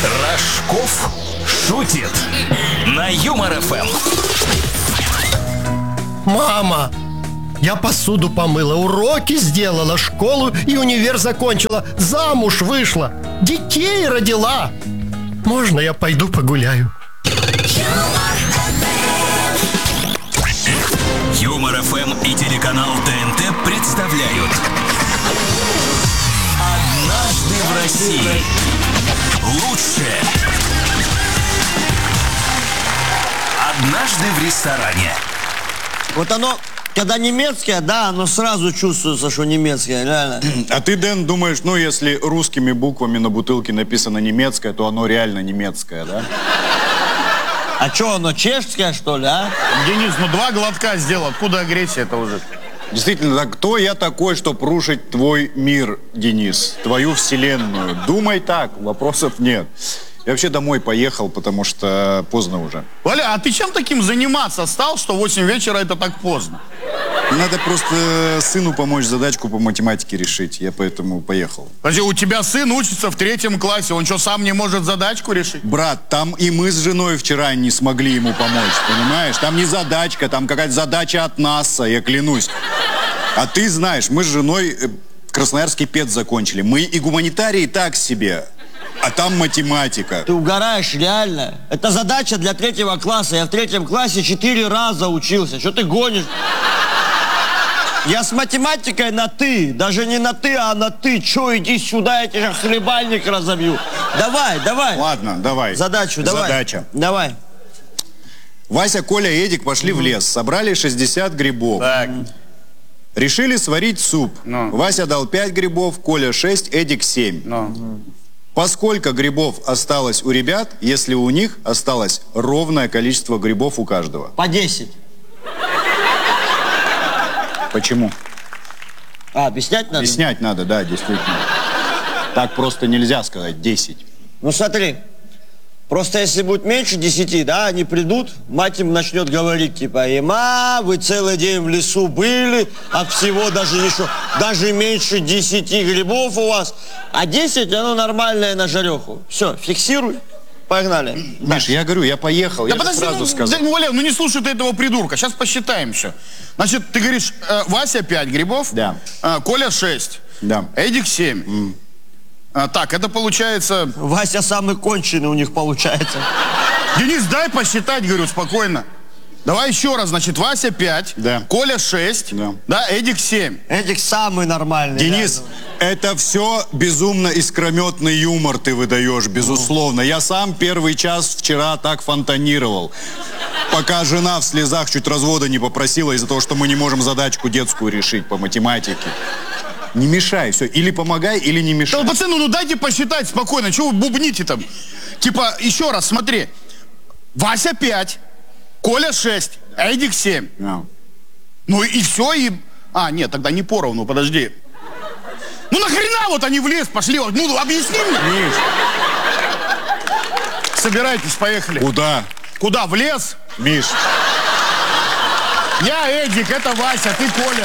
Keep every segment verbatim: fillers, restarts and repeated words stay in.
Рожков шутит на Юмор эф эм. Мама, я посуду помыла, уроки сделала, школу и универ закончила, замуж вышла, детей родила. Можно я пойду погуляю? Юмор эф эм и телеканал тэ эн тэ представляют «Однажды в России». Лучшее. Однажды в ресторане. Вот оно, когда немецкое, да, оно сразу чувствуется, что немецкое, реально. А ты, Дэн, думаешь, ну, если русскими буквами на бутылке написано немецкое, то оно реально немецкое, да? А что, оно чешское, что ли, а? Денис, ну два глотка сделал, откуда агрессия-то уже? Действительно, так кто я такой, чтобы рушить твой мир, Денис, твою вселенную? Думай так, вопросов нет. Я вообще домой поехал, потому что поздно уже. Валя, а ты чем таким заниматься стал, что в восемь вечера это так поздно? Надо просто сыну помочь задачку по математике решить, я поэтому поехал. Подожди, у тебя сын учится в третьем классе, он что, сам не может задачку решить? Брат, там и мы с женой вчера не смогли ему помочь, понимаешь? Там не задачка, там какая-то задача от НАСА, я клянусь. А ты знаешь, мы с женой Красноярский пед закончили. Мы и гуманитарии так себе, а там математика. Ты угораешь, реально. Это задача для третьего класса. Я в третьем классе четыре раза учился. Что ты гонишь? Я с математикой на «ты». Даже не на «ты», а на «ты». Че, иди сюда, я тебе хлебальник разобью. Давай, давай. Ладно, давай. Задачу, давай. Задача. Давай. Вася, Коля и Эдик пошли в лес, собрали шестьдесят грибов. Так. Решили сварить суп. Ну. Вася дал пять грибов, Коля шесть, Эдик семь. Ну. Поскольку грибов осталось у ребят, если у них осталось ровное количество грибов у каждого? По десять. Почему? А, объяснять надо? Объяснять надо, да, действительно. Так просто нельзя сказать десять. Ну смотри, просто если будет меньше десяти, да, они придут, мать им начнет говорить, типа, Ема, вы целый день в лесу были, от всего даже еще, даже меньше десяти грибов у вас, а десять, оно нормальное на жареху. Все, фиксируй, погнали. Миш, я говорю, я поехал, Да я подожди, сразу ну, сказал. да, ну, Валя, ну не слушай ты этого придурка, сейчас посчитаем все. Значит, ты говоришь, э, Вася пять грибов, Да. э, Коля шесть, Да. Эдик семь. Mm. А, так, это получается... Вася самый конченый у них получается. Денис, дай посчитать, говорю, спокойно. Давай еще раз, значит, Вася пять, Да. Коля шесть, Да. да, Эдик семь. Эдик самый нормальный. Денис, реально. это все безумно искрометный юмор ты выдаешь, безусловно. Я сам первый час вчера так фонтанировал, пока жена в слезах чуть развода не попросила из-за того, что мы не можем задачку детскую решить по математике. Не мешай, все. Или помогай, или не мешай. Да, пацаны, ну дайте посчитать спокойно, чего вы бубните там? Типа, еще раз, смотри. Вася пять, Коля шесть, Эдик семь. Yeah. Ну и все, и... А, нет, тогда не поровну, подожди. Ну нахрена вот они в лес пошли? Вот, ну, объясни мне. Миш. Собирайтесь, поехали. Куда? Куда, в лес? Миш. Я Эдик, это Вася, ты Коля.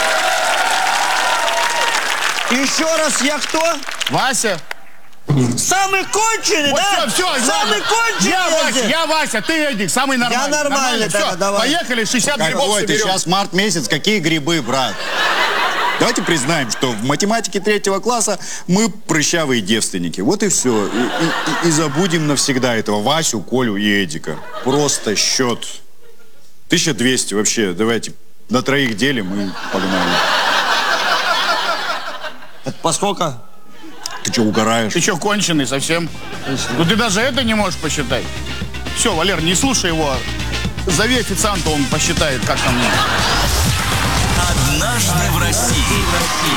Еще раз, я кто? Вася. Самый конченый, Вот да? все, все, Самый конченый. Я я Вася, здесь. я Вася, ты Эдик, самый нормальный. Я нормальный, Все, тогда давай. поехали, шестьдесят грибов Какой ты соберем. сейчас март месяц, какие грибы, брат? Давайте признаем, что в математике третьего класса мы прыщавые девственники. Вот и все. И, и- и забудем навсегда этого Васю, Колю и Эдика. Просто счет. тысяча двести вообще. Давайте на троих делим и погнали. Это по сколько? Ты что, угораешь? Ты что, конченый совсем? Ну ты даже это не можешь посчитать. Все, Валер, не слушай его. Зови официанта, он посчитает, как там. «Однажды в России».